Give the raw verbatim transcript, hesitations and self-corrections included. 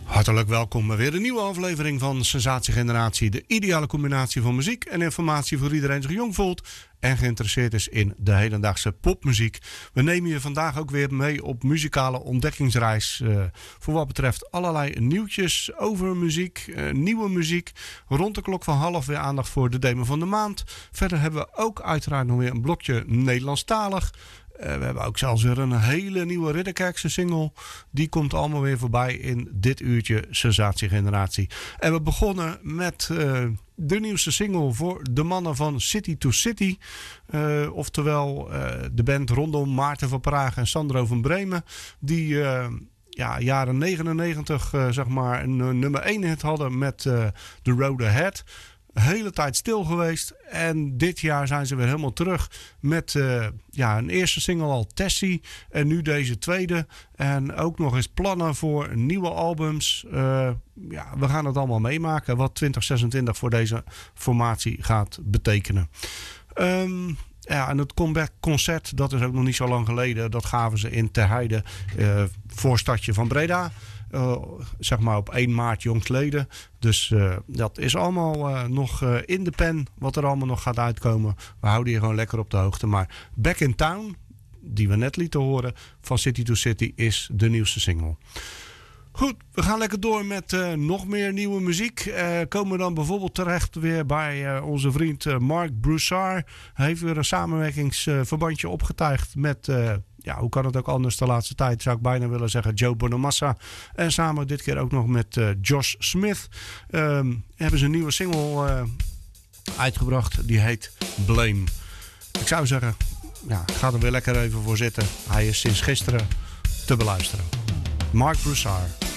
Hartelijk welkom bij weer een nieuwe aflevering van Sensatiegeneratie. De ideale combinatie van muziek en informatie voor iedereen die zich jong voelt en geïnteresseerd is in de hedendaagse popmuziek. We nemen je vandaag ook weer mee op muzikale ontdekkingsreis. Uh, voor wat betreft allerlei nieuwtjes over muziek, uh, nieuwe muziek. Rond de klok van half weer aandacht voor de demo van de maand. Verder hebben we ook uiteraard nog weer een blokje Nederlandstalig. Uh, we hebben ook zelfs weer een hele nieuwe Ridderkerkse single. Die komt allemaal weer voorbij in dit uurtje Sensatiegeneratie. En we begonnen met uh, de nieuwste single voor de mannen van City to City. Uh, oftewel uh, de band rondom Maarten van Praag en Sandro van Bremen. Die uh, ja, jaren negenennegentig uh, zeg maar een uh, nummer één hit hadden met uh, The Road Ahead. Hele tijd stil geweest. En dit jaar zijn ze weer helemaal terug met uh, ja, een eerste single al, Tessie. En nu deze tweede. En ook nog eens plannen voor nieuwe albums. Uh, ja, we gaan het allemaal meemaken wat twintig zesentwintig voor deze formatie gaat betekenen. Um, ja, en het comeback concert, dat is ook nog niet zo lang geleden. Dat gaven ze in Ter Heide, uh, voorstadje van Breda. Uh, zeg maar op één maart jongstleden. Dus uh, dat is allemaal uh, nog uh, in de pen wat er allemaal nog gaat uitkomen. We houden je gewoon lekker op de hoogte. Maar Back in Town, die we net lieten horen van City to City, is de nieuwste single. Goed, we gaan lekker door met uh, nog meer nieuwe muziek. Uh, komen we dan bijvoorbeeld terecht weer bij uh, onze vriend uh, Marc Broussard. Hij heeft weer een samenwerkingsverbandje uh, opgetuigd met... Uh, Ja, hoe kan het ook anders de laatste tijd, zou ik bijna willen zeggen, Joe Bonamassa. En samen dit keer ook nog met uh, Josh Smith. Um, hebben ze een nieuwe single uh, uitgebracht. Die heet Blame. Ik zou zeggen, ja, ga er weer lekker even voor zitten. Hij is sinds gisteren te beluisteren. Marc Broussard.